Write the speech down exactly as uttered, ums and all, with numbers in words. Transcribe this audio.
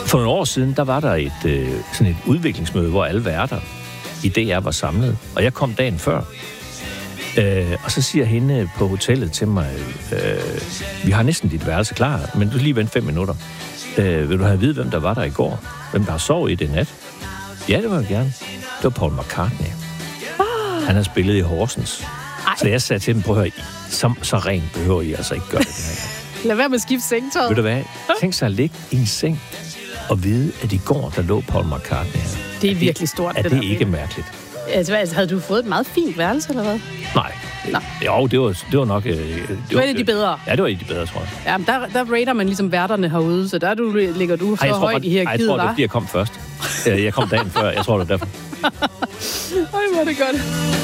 For nogle år siden, der var der et, øh, sådan et udviklingsmøde, hvor alle værter i D R var samlet. Og jeg kom dagen før. Øh, og så siger hende på hotellet til mig, øh, vi har næsten dit værelse klar, men du lige vente fem minutter. Øh, vil du have at vide, hvem der var der i går? Hvem der har sovet i det nat? Ja, det var jeg gerne. Det var Paul McCartney. Ah. Han har spillet i Horsens. Ej. Så jeg sagde til dem, prøv at høre, så, så rent behøver I altså ikke gøre det her. Lad være med at skifte sengtøjet. Ved du hvad? Tænk sig at ligge i en seng og vide, at i går, der lå Paul McCartney her. Det er virkelig stort. Er det, det der ikke mærkeligt? Altså, altså, havde du fået et meget fint værelse, eller hvad? Nej. Nå. Jo, det var, det var nok... Øh, det, det var et af de bedre. Ja, det var et af de bedre, tror jeg. Ja, men der, der rater man ligesom værterne herude, så der du, ligger du så højt i hierarkiet, hva'? Jeg tror, det er, fordi jeg kom først. Jeg kom dagen før. Jeg tror, det er derfor. Ej, hvor er det godt.